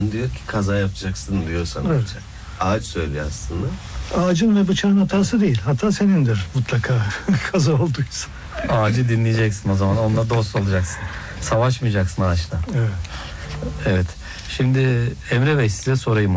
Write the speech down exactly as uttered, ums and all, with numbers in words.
Diyor ki kaza yapacaksın diyor sana. Evet. Ağaç söylüyor aslında. Ağacın ve bıçağın hatası değil. Hata senindir mutlaka kaza olduysa. Ağacı dinleyeceksin o zaman. Onunla dost olacaksın. Savaşmayacaksın ağaçla. Evet. Evet. Şimdi Emre Bey size sorayım.